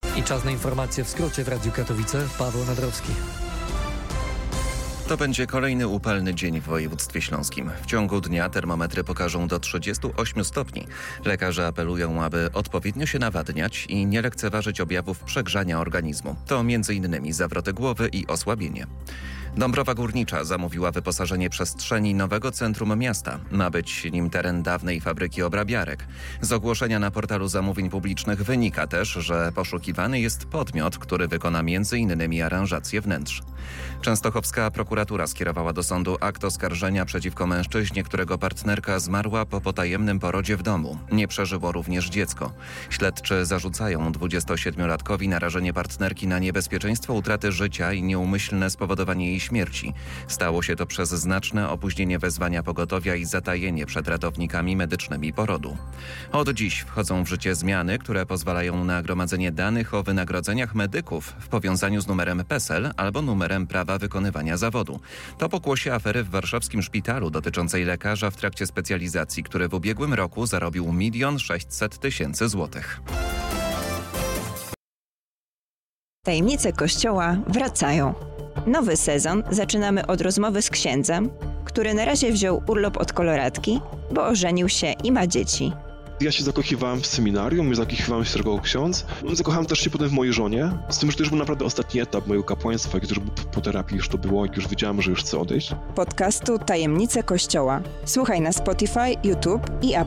I czas na informacje w skrócie w Radiu Katowice. Paweł Nadrowski. To będzie kolejny upalny dzień w województwie śląskim. W ciągu dnia termometry pokażą do 38 stopni. Lekarze apelują, aby odpowiednio się nawadniać i nie lekceważyć objawów przegrzania organizmu. To m.in. zawroty głowy i osłabienie. Dąbrowa Górnicza zamówiła wyposażenie przestrzeni nowego centrum miasta. Ma być nim teren dawnej fabryki obrabiarek. Z ogłoszenia na portalu zamówień publicznych wynika też, że poszukiwany jest podmiot, który wykona m.in. aranżację wnętrz. Częstochowska prokuratura skierowała do sądu akt oskarżenia przeciwko mężczyźnie, którego partnerka zmarła po potajemnym porodzie w domu. Nie przeżyło również dziecko. Śledczy zarzucają 27-latkowi narażenie partnerki na niebezpieczeństwo utraty życia i nieumyślne spowodowanie jej śmierci. Stało się to przez znaczne opóźnienie wezwania pogotowia i zatajenie przed ratownikami medycznymi porodu. Od dziś wchodzą w życie zmiany, które pozwalają na gromadzenie danych o wynagrodzeniach medyków w powiązaniu z numerem PESEL albo numerem prawa wykonywania zawodu. To pokłosie afery w warszawskim szpitalu dotyczącej lekarza w trakcie specjalizacji, który w ubiegłym roku zarobił 1 600 000 złotych. Tajemnice Kościoła wracają. Nowy sezon zaczynamy od rozmowy z księdzem, który na razie wziął urlop od koloratki, bo ożenił się i ma dzieci. Ja się zakochiwałem w seminarium, zakochiwałem się jako ksiądz. Zakochałem też się potem w mojej żonie. Z tym, że to już był naprawdę ostatni etap mojego kapłaństwa, jak już po terapii już to było, jak już wiedziałem, że już chcę odejść. Podcastu Tajemnice Kościoła. Słuchaj na Spotify, YouTube i Apple